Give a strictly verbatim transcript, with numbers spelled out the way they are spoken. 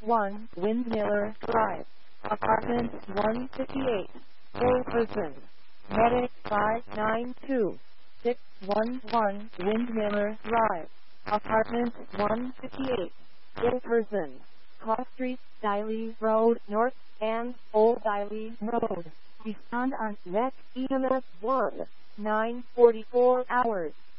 one Windmiller Drive, Apartment one fifty-eight, Jefferson. Medic five nine two, six one one Windmiller Drive, Apartment one fifty-eight, Jefferson. Cross Street, Diley Road North, and Old Diley Road. Respond on Net E M S one, nine forty-four hours.